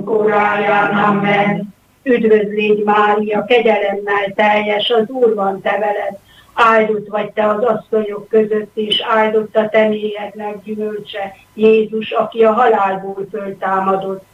Óráján, amen. Üdvözlégy Mária, kegyelemmel teljes, az Úr van te veled. Áldott vagy te az asszonyok között, és áldott a te méhednek gyümölcse, Jézus, aki a halálból föltámadott.